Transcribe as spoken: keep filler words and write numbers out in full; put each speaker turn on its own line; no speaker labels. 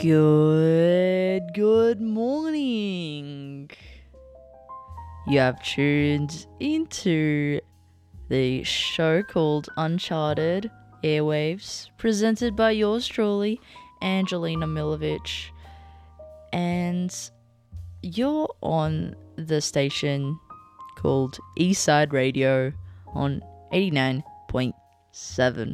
Good, good morning. You have tuned into the show called Uncharted Airwaves, presented by yours truly, Angelina Milovic. And you're on the station called Eastside Radio on eighty-nine point seven.